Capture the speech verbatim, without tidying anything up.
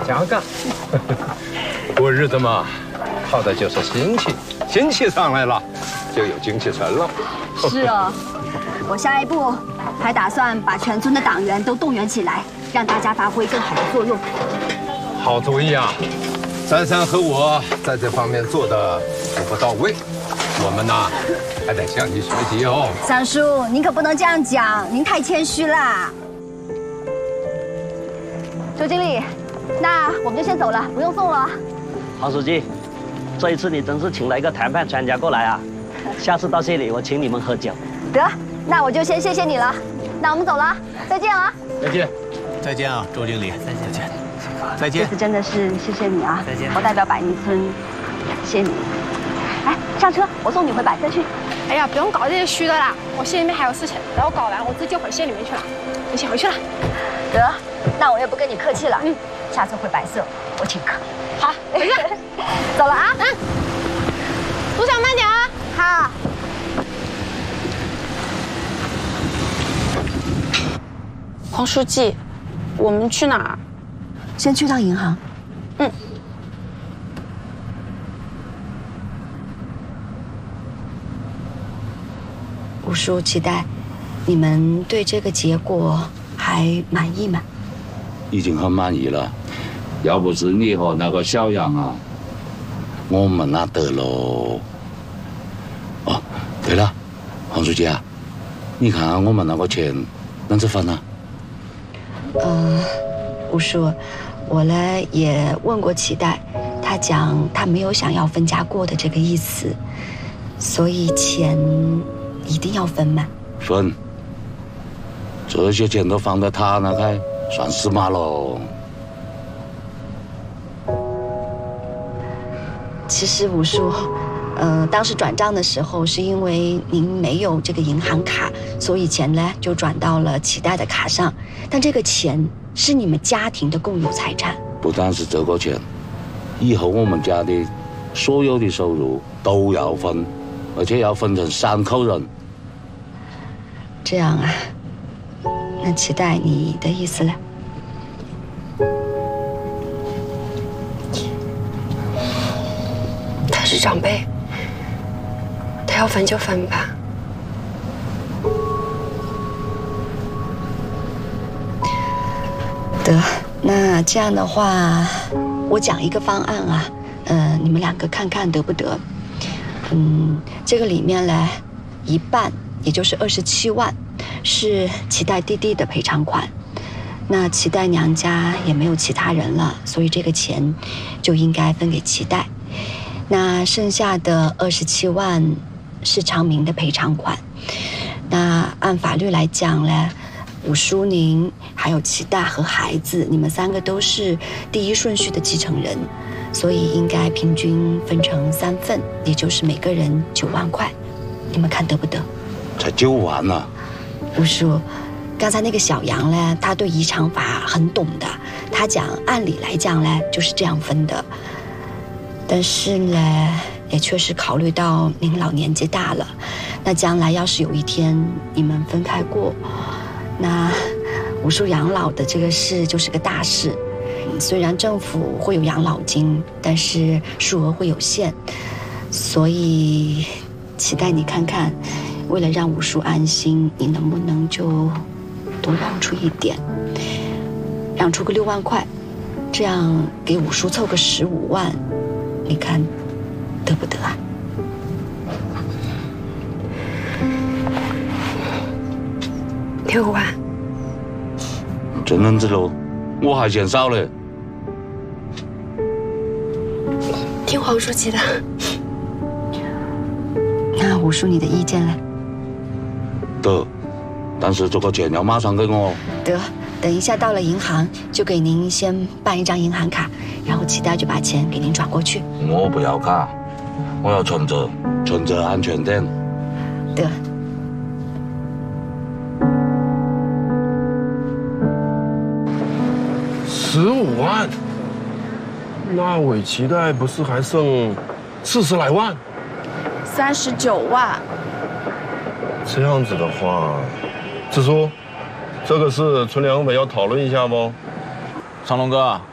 家干。过日子嘛，靠的就是心气，心气上来了，就有精气神了。 是哦，我下一步还打算把全村的党员都动员起来，让大家发挥更好的作用。 好主意啊！珊珊和我在这方面做的不不到位，我们呐还得向你学习哦。 三叔，您可不能这样讲，您太谦虚啦。周经理，那我们就先走了，不用送了。 黄书记，这一次你真是请了一个谈判专家过来啊！下次到这里我请你们喝酒。 得，那我就先谢谢你了。那我们走了，再见了。 再见， 再见啊，周经理。再见，再见，再这见。 次真的是谢谢你啊！ 再见。 我代表百宁村谢谢你。哎，上车，我送你回百色去。 哎呀，不用搞这些虚的啦，我县里面还有事情，等我搞完我自己就回县里面去了。我先回去了。 得，那我也不跟你客气了。嗯，下次回百色我请客。 好，回去。 走了啊。 嗯。路上慢点啊。 好。 黄书记，我们去哪儿？ 先去趟银行。 嗯。 吴叔期待，你们对这个结果还满意吗？ 已经很满意了。要不是你和那个小杨啊，我们哪得喽？哦，对了，黄书记啊，你看我们那个钱啷子分呢？ 嗯，吴叔，我呢也问过期待，他讲他没有想要分家过的这个意思，所以钱一定要分吗？ 分。这些钱都放在他那开，算什么喽？ 其实吴叔，呃，当时转账的时候是因为您没有这个银行卡，所以钱呢就转到了期待的卡上。但这个钱是你们家庭的共有财产。 不但是这个钱，以后我们家的所有的收入都要分，而且要分成三口人。 这样啊，那期待你的意思了。 他是长辈，他要分就分吧。 得，那这样的话，我讲一个方案啊，呃，你们两个看看得不得？嗯，这个里面呢，一半也就是二十七万，是期待弟弟的赔偿款。那期待娘家也没有其他人了，所以这个钱就应该分给期待。那剩下的二十七万是长明的赔偿款。那按法律来讲呢，五叔您还有期待和孩子，你们三个都是第一顺序的继承人，所以应该平均分成三份，也就是每个人九万块。你们看得不得？ 才九万呢、啊。 五叔，刚才那个小杨呢，他对遗产法很懂的，他讲按理来讲呢就是这样分的。但是呢，也确实考虑到您老年纪大了，那将来要是有一天你们分开过，那五叔养老的这个事就是个大事。虽然政府会有养老金，但是数额会有限，所以期待你看看，为了让五叔安心，你能不能就多让出一点，让出个六万块，这样给五叔凑个十五万。你看得不得啊？ 六万， 这样子喽，我还嫌少嘞。 听黄书记的。 那五叔你的意见呢？ 得，但是这个钱要马上给我。 得，等一下到了银行就给您先办一张银行卡，然后期待就把钱给您转过去。 我不要卡，我要存折，存折安全点。 得。 十五万，那尾期待不是还剩四十来万？ 三十九万。 这样子的话，支书，这个事村两委要讨论一下不？ 长龙哥，